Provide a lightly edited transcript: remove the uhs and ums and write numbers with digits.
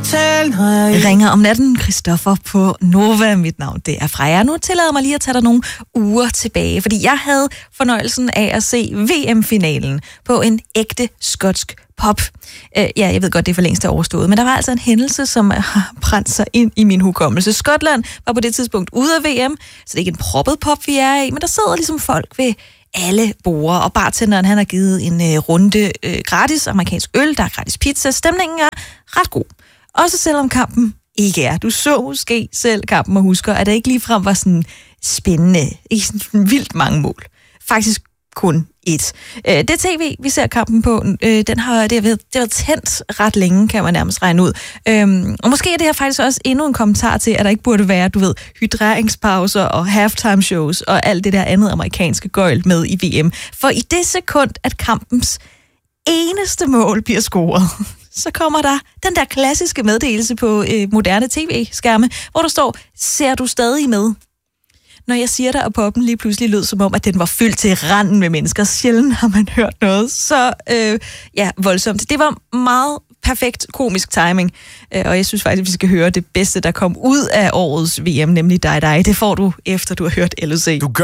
fortælle, når jeg ringer om natten, Christoffer på Nova. Mit navn, det er Freja. Nu tillader mig lige at tage dig nogle uger tilbage, fordi jeg havde fornøjelsen af at se VM-finalen på en ægte skotsk pop. Ja, jeg ved godt, det er for længst overstået, men der var altså en hændelse, som har brændt sig ind i min hukommelse. Skotland var på det tidspunkt ude af VM, så det er ikke en proppet pop, vi er i, men der sidder ligesom folk ved alle borde, og bartenderen, han har givet en runde gratis amerikansk øl, der er gratis pizza. Stemningen er ret god. Også selvom kampen ikke er. Du så måske selv kampen og husker, at det ikke ligefrem var sådan spændende, ikke sådan vildt mange mål. Faktisk kun et. Det tv, vi ser kampen på, det har været tændt ret længe, kan man nærmest regne ud. Og måske er det her faktisk også endnu en kommentar til, at der ikke burde være, hydreringspauser og halftime shows og alt det der andet amerikanske gøjl med i VM. For i det sekund, at kampens eneste mål bliver scoret, så kommer der den der klassiske meddelelse på moderne tv-skærme, hvor der står, ser du stadig med? Når jeg siger der, at poppen lige pludselig lød som om, at den var fyldt til randen med mennesker. Sjældent har man hørt noget så voldsomt. Det var meget perfekt komisk timing, og jeg synes faktisk, at vi skal høre det bedste, der kom ud af årets VM, nemlig Dig. Det får du, efter du har hørt LOC.